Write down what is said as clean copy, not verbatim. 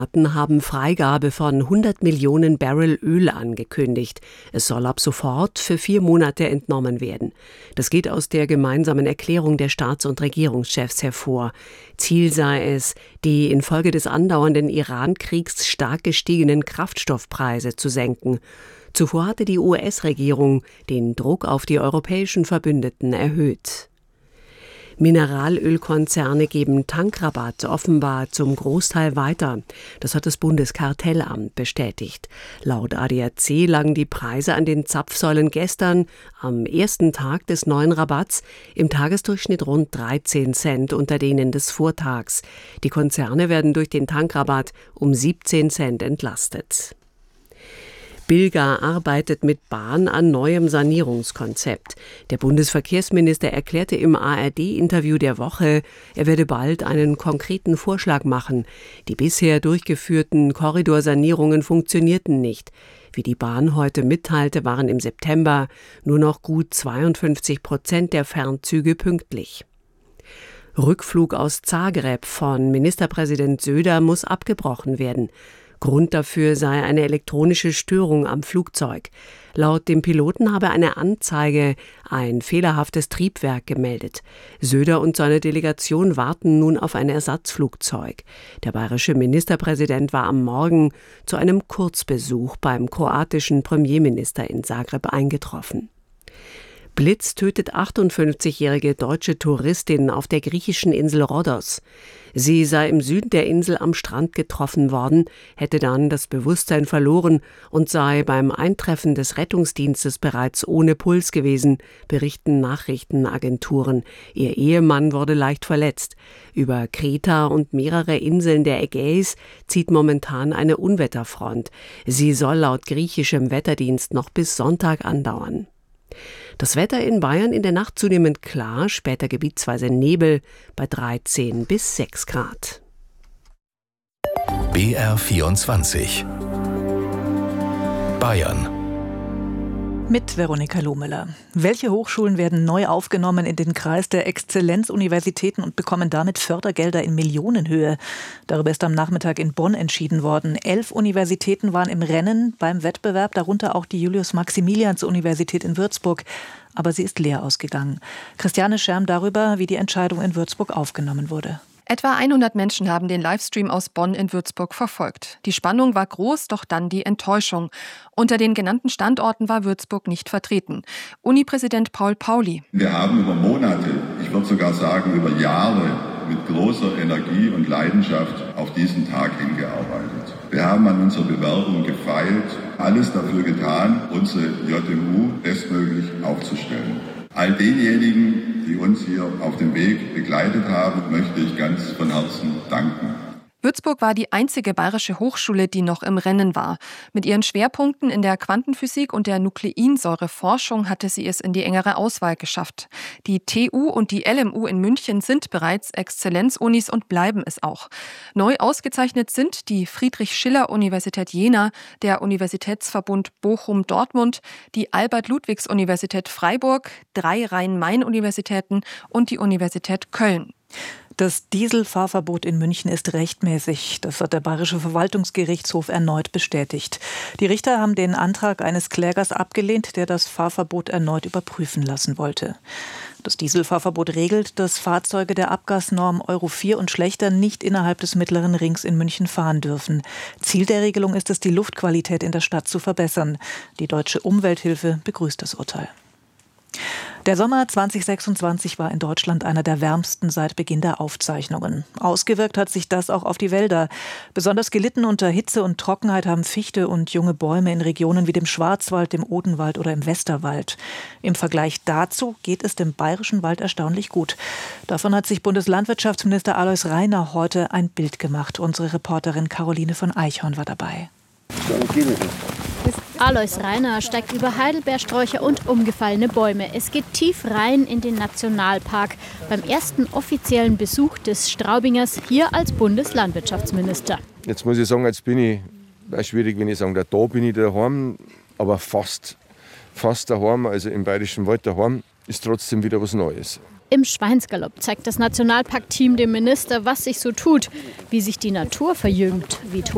haben Freigabe von 100 Millionen Barrel Öl angekündigt. Es soll ab sofort für 4 Monate entnommen werden. Das geht aus der gemeinsamen Erklärung der Staats- und Regierungschefs hervor. Ziel sei es, die infolge des andauernden Iran-Kriegs stark gestiegenen Kraftstoffpreise zu senken. Zuvor hatte die US-Regierung den Druck auf die europäischen Verbündeten erhöht. Mineralölkonzerne geben Tankrabatt offenbar zum Großteil weiter. Das hat das Bundeskartellamt bestätigt. Laut ADAC lagen die Preise an den Zapfsäulen gestern, am ersten Tag des neuen Rabatts, im Tagesdurchschnitt rund 13 Cent unter denen des Vortags. Die Konzerne werden durch den Tankrabatt um 17 Cent entlastet. Bilga arbeitet mit Bahn an neuem Sanierungskonzept. Der Bundesverkehrsminister erklärte im ARD-Interview der Woche, er werde bald einen konkreten Vorschlag machen. Die bisher durchgeführten Korridorsanierungen funktionierten nicht. Wie die Bahn heute mitteilte, waren im September nur noch gut 52% der Fernzüge pünktlich. Rückflug aus Zagreb von Ministerpräsident Söder muss abgebrochen werden. Grund dafür sei eine elektronische Störung am Flugzeug. Laut dem Piloten habe eine Anzeige ein fehlerhaftes Triebwerk gemeldet. Söder und seine Delegation warten nun auf ein Ersatzflugzeug. Der bayerische Ministerpräsident war am Morgen zu einem Kurzbesuch beim kroatischen Premierminister in Zagreb eingetroffen. Blitz tötet 58-jährige deutsche Touristin auf der griechischen Insel Rhodos. Sie sei im Süden der Insel am Strand getroffen worden, hätte dann das Bewusstsein verloren und sei beim Eintreffen des Rettungsdienstes bereits ohne Puls gewesen, berichten Nachrichtenagenturen. Ihr Ehemann wurde leicht verletzt. Über Kreta und mehrere Inseln der Ägäis zieht momentan eine Unwetterfront. Sie soll laut griechischem Wetterdienst noch bis Sonntag andauern. Das Wetter in Bayern in der Nacht zunehmend klar, später gebietsweise Nebel bei 13 bis 6 Grad. BR24 Bayern mit Veronika Lohmüller. Welche Hochschulen werden neu aufgenommen in den Kreis der Exzellenzuniversitäten und bekommen damit Fördergelder in Millionenhöhe? Darüber ist am Nachmittag in Bonn entschieden worden. 11 Universitäten waren im Rennen beim Wettbewerb, darunter auch die Julius-Maximilians-Universität in Würzburg. Aber sie ist leer ausgegangen. Christiane Scherm darüber, wie die Entscheidung in Würzburg aufgenommen wurde. Etwa 100 Menschen haben den Livestream aus Bonn in Würzburg verfolgt. Die Spannung war groß, doch dann die Enttäuschung. Unter den genannten Standorten war Würzburg nicht vertreten. Uni-Präsident Paul Pauli. Wir haben über Monate, ich würde sogar sagen über Jahre, mit großer Energie und Leidenschaft auf diesen Tag hingearbeitet. Wir haben an unserer Bewerbung gefeilt, alles dafür getan, unsere JMU bestmöglich aufzustellen. All denjenigen, die uns hier auf dem Weg begleitet haben, möchte ich ganz von Herzen danken. Würzburg war die einzige bayerische Hochschule, die noch im Rennen war. Mit ihren Schwerpunkten in der Quantenphysik und der Nukleinsäureforschung hatte sie es in die engere Auswahl geschafft. Die TU und die LMU in München sind bereits Exzellenzunis und bleiben es auch. Neu ausgezeichnet sind die Friedrich-Schiller-Universität Jena, der Universitätsverbund Bochum-Dortmund, die Albert-Ludwigs-Universität Freiburg, 3 Rhein-Main-Universitäten und die Universität Köln. Das Dieselfahrverbot in München ist rechtmäßig. Das hat der Bayerische Verwaltungsgerichtshof erneut bestätigt. Die Richter haben den Antrag eines Klägers abgelehnt, der das Fahrverbot erneut überprüfen lassen wollte. Das Dieselfahrverbot regelt, dass Fahrzeuge der Abgasnorm Euro 4 und schlechter nicht innerhalb des Mittleren Rings in München fahren dürfen. Ziel der Regelung ist es, die Luftqualität in der Stadt zu verbessern. Die Deutsche Umwelthilfe begrüßt das Urteil. Der Sommer 2026 war in Deutschland einer der wärmsten seit Beginn der Aufzeichnungen. Ausgewirkt hat sich das auch auf die Wälder. Besonders gelitten unter Hitze und Trockenheit haben Fichte und junge Bäume in Regionen wie dem Schwarzwald, dem Odenwald oder im Westerwald. Im Vergleich dazu geht es dem Bayerischen Wald erstaunlich gut. Davon hat sich Bundeslandwirtschaftsminister Alois Rainer heute ein Bild gemacht. Unsere Reporterin Caroline von Eichhorn war dabei. Alois Rainer steigt über Heidelbeersträucher und umgefallene Bäume. Es geht tief rein in den Nationalpark beim ersten offiziellen Besuch des Straubingers hier als Bundeslandwirtschaftsminister. Jetzt muss ich sagen, jetzt bin ich, schwierig, wenn ich sage, da bin ich daheim, aber fast daheim, also im Bayerischen Wald daheim, ist trotzdem wieder was Neues. Im Schweinsgalopp zeigt das Nationalparkteam dem Minister, was sich so tut, wie sich die Natur verjüngt, wie